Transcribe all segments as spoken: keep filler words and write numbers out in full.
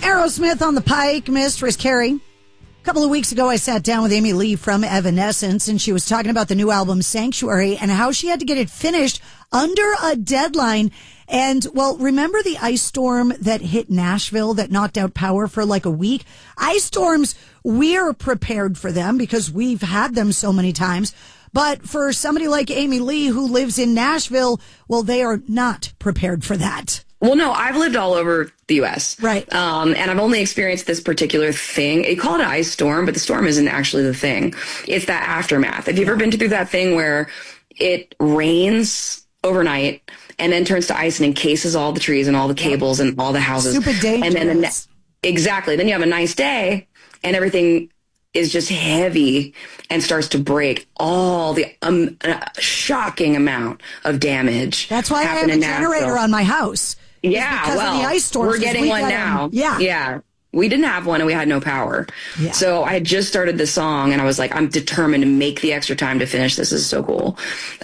Aerosmith on the Pike, Mistress Carrie. A couple of weeks ago, I sat down with Amy Lee from Evanescence, and she was talking about the new album Sanctuary and how she had to get it finished under a deadline. And, well, remember the ice storm that hit Nashville that knocked out power for like a week? Ice storms, we're prepared for them because we've had them so many times. But for somebody like Amy Lee who lives in Nashville, well, they are not prepared for that. Well, no, I've lived all over the U S. Right. Um, and I've only experienced this particular thing. You call it an ice storm, but the storm isn't actually the thing. It's that aftermath. Have you ever been through that thing where it rains overnight and then turns to ice and encases all the trees and all the cables and all the houses? Super dangerous. And then the ne- exactly. Then you have a nice day and everything is just heavy and starts to break. All the um, uh, shocking amount of damage. That's why I have a generator on my house. Yeah, because well, of the ice storms, we're getting we one now. Them. Yeah. Yeah. We didn't have one and we had no power. Yeah. So I had just started the song and I was like, I'm determined to make the extra time to finish this. This is so cool.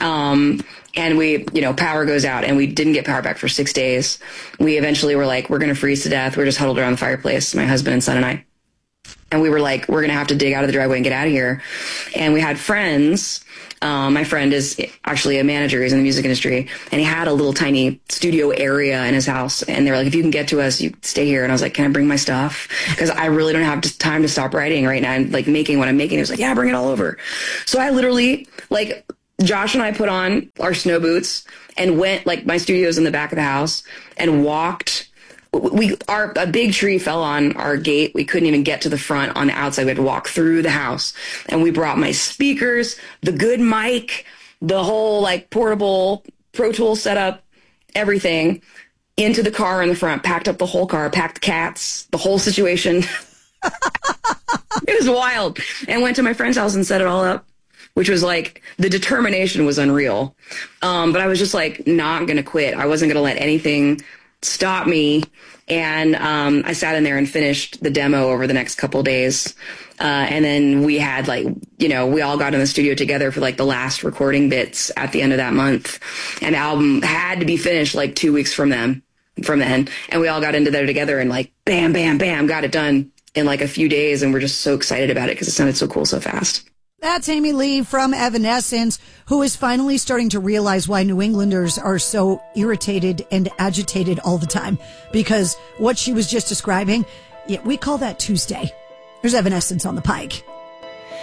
Um, and we, you know, power goes out and we didn't get power back for six days. We eventually were like, we're going to freeze to death. We're just huddled around the fireplace, my husband and son and I. And we were like, we're going to have to dig out of the driveway and get out of here. And we had friends. Um, my friend is actually a manager. He's in the music industry. And he had a little tiny studio area in his house. And they were like, if you can get to us, you stay here. And I was like, can I bring my stuff? Because I really don't have time to stop writing right now. And like making what I'm making. He was like, yeah, bring it all over. So I literally, like, Josh and I put on our snow boots and went, like, my studio's in the back of the house, and walked. We our a big tree fell on our gate. We couldn't even get to the front on the outside. We had to walk through the house. And we brought my speakers, the good mic, the whole like portable Pro Tools setup, everything into the car in the front, packed up the whole car, packed the cats, the whole situation. It was wild. And went to my friend's house and set it all up, which was like, the determination was unreal. Um, but I was just like, not going to quit. I wasn't going to let anything stop me. And um, I sat in there and finished the demo over the next couple of days. Uh, and then we had like, you know, we all got in the studio together for like the last recording bits at the end of that month. And the album had to be finished like two weeks from them, from then. And we all got into there together and like, bam, bam, bam, got it done in like a few days. And we're just so excited about it because it sounded so cool so fast. That's Amy Lee from Evanescence, who is finally starting to realize why New Englanders are so irritated and agitated all the time. Because what she was just describing, yeah, we call that Tuesday. There's Evanescence on the Pike.